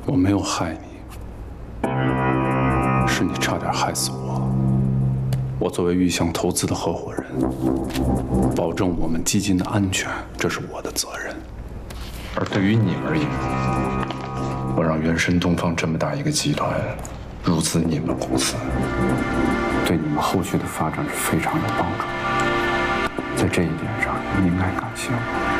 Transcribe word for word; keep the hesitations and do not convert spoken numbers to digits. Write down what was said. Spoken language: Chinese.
我没有害你，是你差点害死我。我作为玉祥投资的合伙人，保证我们基金的安全，这是我的责任。而对于你而言，我让元神东方这么大一个集团入资你们公司，对你们后续的发展是非常有帮助。在这一点上，你应该感谢我。